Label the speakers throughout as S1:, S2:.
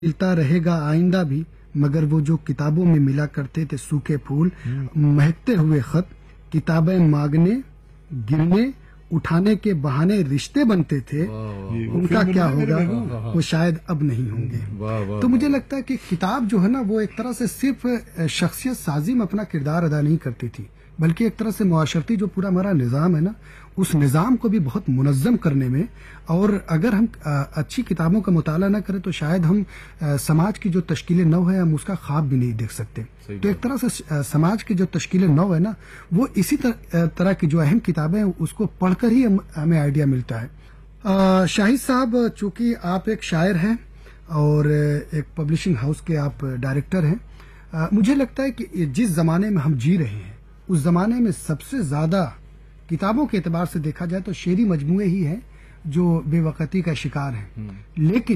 S1: ملتا رہے گا آئندہ بھی، مگر وہ جو کتابوں میں ملا کرتے تھے سوکھے پھول، مہکتے ہوئے خط، کتابیں مانگنے گرنے اٹھانے کے بہانے رشتے بنتے تھے، ان کا کیا ہوگا؟ وہ شاید اب نہیں ہوں گے۔ تو مجھے لگتا ہے کہ کتاب جو ہے نا وہ ایک طرح سے صرف شخصیت سازی میں اپنا کردار ادا نہیں کرتی تھی، بلکہ ایک طرح سے معاشرتی جو پورا ہمارا نظام ہے نا، اس نظام کو بھی بہت منظم کرنے میں، اور اگر ہم اچھی کتابوں کا مطالعہ نہ کریں تو شاید ہم سماج کی جو تشکیل نو ہے ہم اس کا خواب بھی نہیں دیکھ سکتے۔ تو ایک طرح سے سماج کی جو تشکیل نو ہے نا، وہ اسی طرح کی جو اہم کتابیں ہیں اس کو پڑھ کر ہی ہمیں آئیڈیا ملتا ہے۔ شاہد صاحب، چونکہ آپ ایک شاعر ہیں اور ایک پبلشنگ ہاؤس کے آپ ڈائریکٹر ہیں، مجھے لگتا ہے کہ جس زمانے میں ہم جی رہے ہیں اس زمانے میں سب سے زیادہ کتابوں کے اعتبار سے دیکھا جائے تو شعری مجموعے ہی ہیں جو بے وقتی کا شکار ہیں، لیکن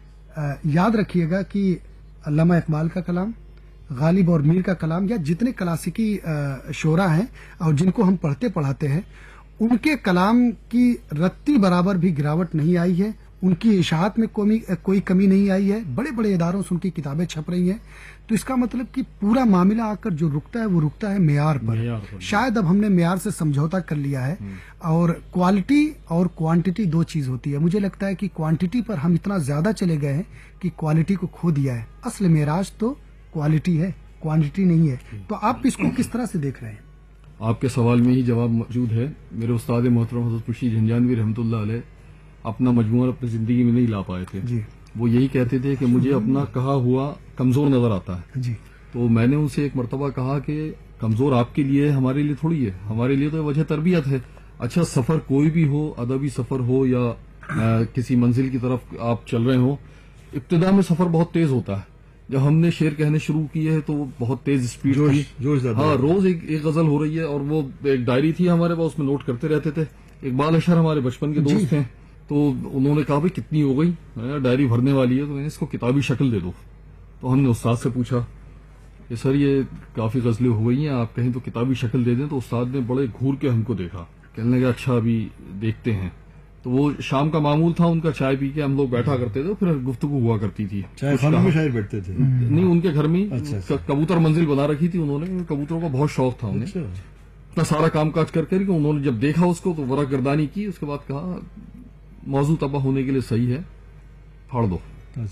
S1: یاد رکھیے گا کہ علامہ اقبال کا کلام، غالب اور میر کا کلام، یا جتنے کلاسیکی شعراء ہیں اور جن کو ہم پڑھتے پڑھاتے ہیں، ان کے کلام کی رتی برابر بھی گراوٹ نہیں آئی ہے، ان کی اشاعت میں کوئی کمی نہیں آئی ہے، بڑے بڑے اداروں سے ان کی کتابیں چھپ رہی ہیں۔ تو اس کا مطلب کہ پورا معاملہ آ کر جو رکتا ہے وہ رکتا ہے معیار پر۔ شاید اب ہم نے معیار سے سمجھوتا کر لیا ہے، اور کوالٹی اور کوانٹٹی دو چیز ہوتی ہے۔ مجھے لگتا ہے کہ کوانٹٹی پر ہم اتنا زیادہ چلے گئے ہیں کہ کوالٹی کو کھو دیا ہے۔ اصل معراج تو کوالٹی ہے، کوانٹٹی نہیں ہے۔ تو آپ اس کو کس طرح سے دیکھ رہے ہیں؟
S2: آپ کے سوال میں ہی جواب موجود ہے۔ میرے استاد محترم حضرت مشیر جھنجھانوی رحمۃ اللہ علیہ اپنا مجموعہ اپنی زندگی میں نہیں لا پائے تھے
S1: جی۔
S2: وہ یہی کہتے تھے کہ مجھے اپنا کہا ہوا کمزور نظر آتا ہے۔
S1: جی۔
S2: تو میں نے ان سے ایک مرتبہ کہا کہ کمزور آپ کے لیے ہے، ہمارے لیے تھوڑی ہے، ہمارے لیے تو وجہ تربیت ہے۔ اچھا، سفر کوئی بھی ہو، ادبی سفر ہو یا کسی منزل کی طرف آپ چل رہے ہوں، ابتدا میں سفر بہت تیز ہوتا ہے۔ جب ہم نے شعر کہنے شروع کیے ہیں تو وہ بہت تیز اسپیڈ تھی۔ ہاں، روز ایک غزل ہو رہی ہے، اور وہ ایک ڈائری تھی ہمارے پاس، اس میں نوٹ کرتے رہتے تھے۔ اقبال اشر ہمارے بچپن کے دوست ہیں، تو انہوں نے کہا بھائی کتنی ہو گئی، ڈائری بھرنے والی ہے، تو اس کو کتابی شکل دے دو۔ تو ہم نے استاد سے پوچھا کہ سر یہ کافی غزلیں ہو گئی ہیں، آپ کہیں تو کتابی شکل دے دیں۔ تو استاد نے بڑے گھور کے ہم کو دیکھا، کہنے لگا اچھا ابھی دیکھتے ہیں۔ تو وہ شام کا معمول تھا ان کا، چائے پی کے ہم لوگ بیٹھا کرتے تھے، پھر گفتگو ہوا کرتی تھی۔
S3: چائے خانے میں شاعر بیٹھتے تھے؟
S2: نہیں، ان کے گھر میں کبوتر منزل بنا رکھی تھی انہوں نے، کبوتروں کا بہت شوق تھا انہیں۔ اتنا سارا کام کاج کر کے انہوں نے جب دیکھا اس کو تو ورق گردانی کی، اس کے بعد کہا موضوع تباہ ہونے کے لیے صحیح ہے، پھاڑ دو۔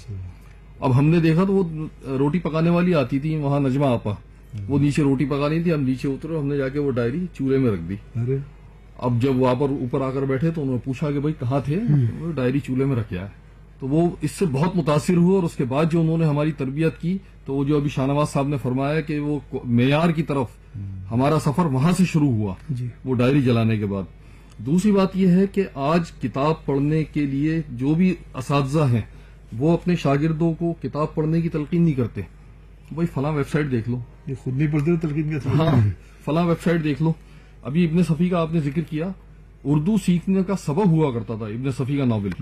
S2: اب ہم نے دیکھا تو وہ روٹی پکانے والی آتی تھی وہاں، نجمہ آپا، وہ نیچے روٹی پکانی تھی، ہم نیچے اترے، ہم نے جا کے وہ ڈائری چولہے میں رکھ دی۔ اب جب وہاں پر اوپر آ کر بیٹھے تو انہوں نے پوچھا کہ بھائی کہاں تھے؟ وہ ڈائری چولہے میں رکھا ہے۔ تو وہ اس سے بہت متاثر ہوئے، اور اس کے بعد جو انہوں نے ہماری تربیت کی، تو وہ جو ابھی شاہ نواز صاحب نے فرمایا کہ وہ معیار کی طرف ہمارا سفر وہاں سے شروع ہوا، وہ ڈائری جلانے کے بعد۔ دوسری بات یہ ہے کہ آج کتاب پڑھنے کے لیے جو بھی اساتذہ ہیں وہ اپنے شاگردوں کو کتاب پڑھنے کی تلقین نہیں کرتے۔ بھائی فلاں ویب سائٹ دیکھ لو،
S3: یہ خود نہیں پڑھتے تلقین کے ساتھ۔
S2: ہاں، فلاں ویب سائٹ دیکھ لو۔ ابھی ابن صفی کا آپ نے ذکر کیا، اردو سیکھنے کا سبب ہوا کرتا تھا ابن صفی کا ناول۔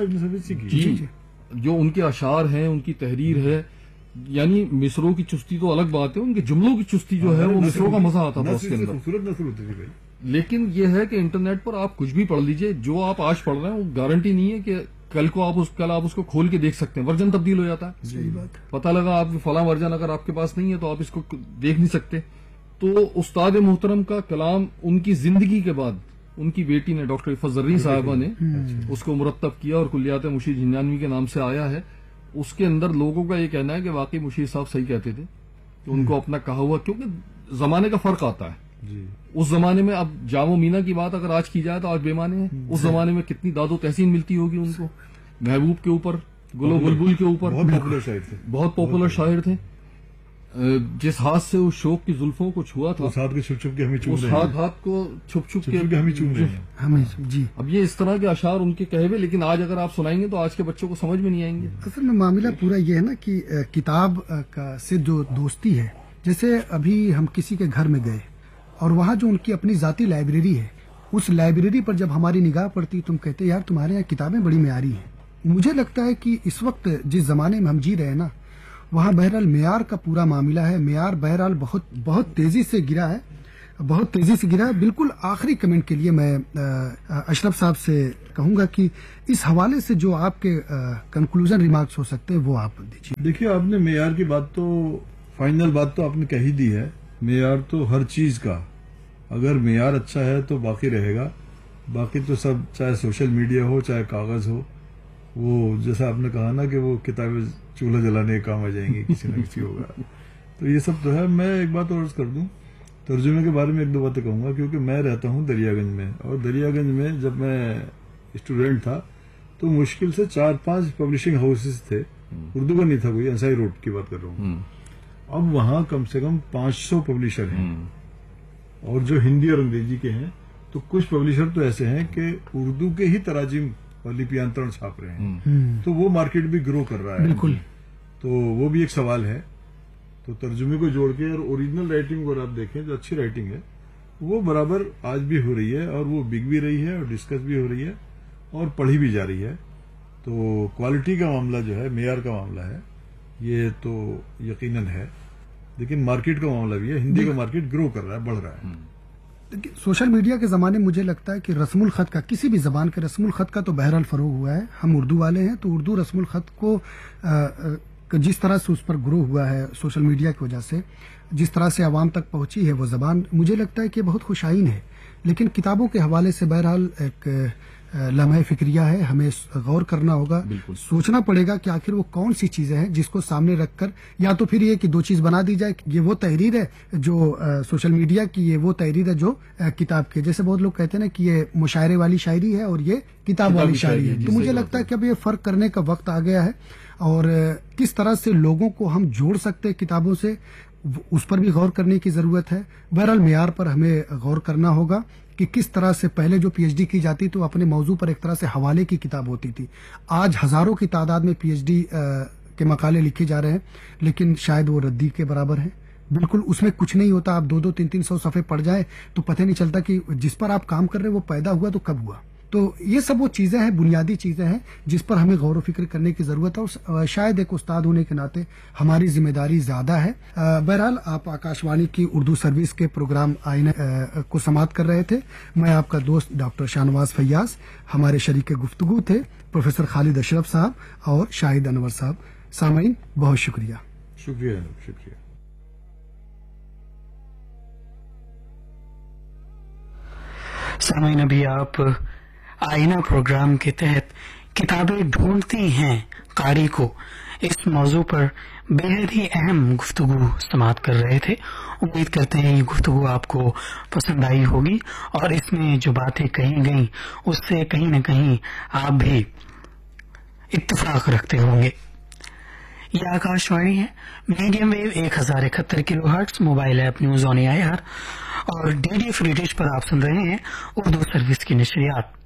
S2: جی، جو ان کے اشعار ہیں، ان کی تحریر ہے، یعنی مصروں کی چستی تو الگ بات ہے، ان کے جملوں کی چستی جو ہے وہ مصروں کا مزہ آتا تھا اس کے اندر۔ لیکن یہ ہے کہ انٹرنیٹ پر آپ کچھ بھی پڑھ لیجئے، جو آپ آج پڑھ رہے ہیں وہ گارنٹی نہیں ہے کہ کل آپ اس کو کھول کے دیکھ سکتے ہیں، ورژن تبدیل ہو جاتا ہے۔
S1: صحیح بات۔
S2: پتہ لگا آپ فلاں ورژن اگر آپ کے پاس نہیں ہے تو آپ اس کو دیکھ نہیں سکتے۔ تو استاد محترم کا کلام ان کی زندگی کے بعد ان کی بیٹی نے، ڈاکٹر عفت زرین صاحبہ نے اس کو مرتب کیا، اور کلیات مشیر جھنجھانوی کے نام سے آیا ہے۔ اس کے اندر لوگوں کا یہ کہنا ہے کہ واقعی مشیر صاحب صحیح کہتے تھے کہ ان کو اپنا کہا ہوا، کیونکہ زمانے کا فرق آتا ہے۔ اس زمانے میں اب جام و مینا کی بات اگر آج کی جائے تو آج بے معنی ہے، اس زمانے میں کتنی داد و تحسین ملتی ہوگی ان کو، محبوب کے اوپر، گل و بلبل کے اوپر، بہت پاپولر شاعر تھے۔ جس ہاتھ سے اس شوق کی زلفوں کو چھوا تھا،
S3: اس ہاتھ کو چھپ چھپ کے ہمیں چوم رہے ہیں،
S2: اس ہاتھ کو چھپ چھپ کے
S3: ہمیں چوم رہے ہیں۔
S1: جی،
S2: اب یہ اس طرح کے اشعار ان کے کہے ہوئے، لیکن آج اگر آپ سنائیں گے تو آج کے بچوں کو سمجھ میں نہیں آئیں گے۔
S1: اصل میں معاملہ پورا یہ ہے نا کہ کتاب سے جو دوستی ہے، جیسے ابھی ہم کسی کے گھر میں گئے اور وہاں جو ان کی اپنی ذاتی لائبریری ہے، اس لائبریری پر جب ہماری نگاہ پڑتی تم کہتے یار تمہارے یہاں کتابیں بڑی معیاری ہیں۔ مجھے لگتا ہے کہ اس وقت جس زمانے میں ہم جی رہے ہیں نا، وہاں بہرحال معیار کا پورا معاملہ ہے۔ معیار بہرحال بہت تیزی سے گرا ہے، بہت تیزی سے گرا ہے۔ بالکل آخری کمنٹ کے لیے میں اشرف صاحب سے کہوں گا کہ اس حوالے سے جو آپ کے کنکلوژن ریمارکس ہو سکتے ہیں وہ آپ دیجیے.
S3: دیکھیے، آپ نے معیار کی بات تو فائنل بات تو آپ نے کہی دی ہے. معیار تو ہر چیز کا، اگر معیار اچھا ہے تو باقی رہے گا. باقی تو سب، چاہے سوشل میڈیا ہو چاہے کاغذ ہو، وہ جیسا آپ نے کہا نا کہ وہ کتابیں چولہا جلانے کے کام آ جائیں گی، کسی نہ کسی ہوگا. تو یہ سب تو ہے. میں ایک بات اور عرض کر دوں، ترجمے کے بارے میں ایک دو باتیں کہوں گا، کیونکہ میں رہتا ہوں دریا گنج میں، اور دریا گنج میں جب میں اسٹوڈینٹ تھا تو مشکل سے 4-5 پبلشنگ ہاؤسز تھے. اردو کا نہیں تھا کوئی، انصاری روڈ کی بات کر رہا ہوں. اب وہاں کم سے کم 500 پبلشر ہیں، اور جو ہندی اور انگریزی کے ہیں تو کچھ پبلشر تو ایسے ہیں کہ اردو کے ہی تراجم اور لپیانترن چھاپ رہے ہیں. تو وہ مارکیٹ بھی گرو کر رہا ہے.
S1: بالکل.
S3: تو وہ بھی ایک سوال ہے. تو ترجمے کو جوڑ کے اور اوریجنل رائٹنگ اگر آپ دیکھیں، جو اچھی رائٹنگ ہے وہ برابر آج بھی ہو رہی ہے، اور وہ بک بھی رہی ہے اور ڈسکس بھی ہو رہی ہے اور پڑھی بھی جا رہی ہے. تو کوالٹی کا معاملہ جو ہے، معیار کا معاملہ ہے، یہ تو یقیناً ہے. لیکن مارکیٹ کا معاملہ بھی ہے. ہندی کا مارکیٹ گرو کر رہا ہے، بڑھ رہا ہے.
S1: سوشل میڈیا کے زمانے میں مجھے لگتا ہے کہ رسم الخط کا، کسی بھی زبان کے رسم الخط کا تو بہرحال فروغ ہوا ہے. ہم اردو والے ہیں تو اردو رسم الخط کو جس طرح سے اس پر گرو ہوا ہے سوشل میڈیا کی وجہ سے، جس طرح سے عوام تک پہنچی ہے وہ زبان، مجھے لگتا ہے کہ بہت خوشائن ہے. لیکن کتابوں کے حوالے سے بہرحال ایک لمحہ فکریہ ہے. ہمیں غور کرنا ہوگا، سوچنا پڑے گا کہ آخر وہ کون سی چیزیں ہیں جس کو سامنے رکھ کر، یا تو پھر یہ کہ دو چیز بنا دی جائے، یہ وہ تحریر ہے جو سوشل میڈیا کی، یہ وہ تحریر ہے جو کتاب کے. جیسے بہت لوگ کہتے ہیں نا کہ یہ مشاعرے والی شاعری ہے اور یہ کتاب والی شاعری ہے. تو مجھے لگتا ہے کہ اب یہ فرق کرنے کا وقت آ گیا ہے، اور کس طرح سے لوگوں کو ہم جوڑ سکتے ہیں کتابوں سے، اس پر بھی غور کرنے کی ضرورت ہے. بہرحال معیار پر ہمیں غور کرنا ہوگا کہ کس طرح سے پہلے جو پی ایچ ڈی کی جاتی تو اپنے موضوع پر ایک طرح سے حوالے کی کتاب ہوتی تھی. آج ہزاروں کی تعداد میں پی ایچ ڈی کے مقالے لکھے جا رہے ہیں، لیکن شاید وہ ردی کے برابر ہیں. بالکل اس میں کچھ نہیں ہوتا. آپ 200-300 صفحے پڑھ جائیں تو پتہ نہیں چلتا کہ جس پر آپ کام کر رہے ہیں وہ پیدا ہوا تو کب ہوا. تو یہ سب وہ چیزیں ہیں، بنیادی چیزیں ہیں جس پر ہمیں غور و فکر کرنے کی ضرورت ہے، اور شاید ایک استاد ہونے کے ناطے ہماری ذمہ داری زیادہ ہے. بہرحال آپ آکاشوانی کی اردو سروس کے پروگرام آئینہ کو سماعت کر رہے تھے. میں آپ کا دوست ڈاکٹر شاہنواز فیاض. ہمارے شریک گفتگو تھے پروفیسر خالد اشرف صاحب اور شاہد انور صاحب. سامعین بہت شکریہ.
S3: شکریہ. شکریہ.
S4: سامعین، ابھی آپ آئینہ پروگرام کے تحت کتابیں ڈھونڈتی ہیں قاری کو، اس موضوع پر بے حد ہی اہم گفتگو سماعت کر رہے تھے. امید کرتے ہیں یہ گفتگو آپ کو پسند آئی ہوگی، اور اس میں جو باتیں کہی گئیں اس سے کہیں نہ کہیں آپ بھی اتفاق رکھتے ہوں گے. یہ آکاشوانی ہے، medium view 1071 kilo hertz, mobile app news on year, اور ڈی ڈی فری ڈش پر آپ سن رہے ہیں اردو سروس کی نشریات.